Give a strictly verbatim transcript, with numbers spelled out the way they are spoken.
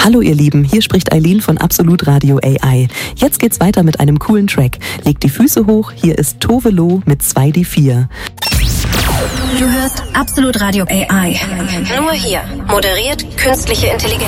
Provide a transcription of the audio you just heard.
Hallo ihr Lieben, hier spricht Eileen von Absolut Radio A I. Jetzt geht's weiter mit einem coolen Track. Legt die Füße hoch, hier ist Tove Lo mit zwei D vier. Du hörst Absolut Radio A I. Nur hier. Moderiert künstliche Intelligenz.